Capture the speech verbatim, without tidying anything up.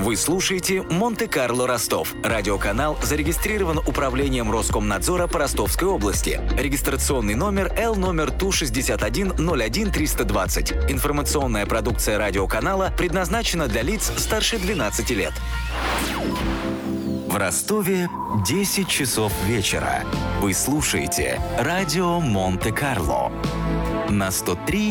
Вы слушаете «Монте-Карло Ростов». Радиоканал зарегистрирован Управлением Роскомнадзора по Ростовской области. Регистрационный номер Л номер Ту шестьдесят один ноль один триста двадцать. Информационная продукция радиоканала предназначена для лиц старше двенадцати лет. В Ростове десять часов вечера. Вы слушаете радио Монте-Карло на сто три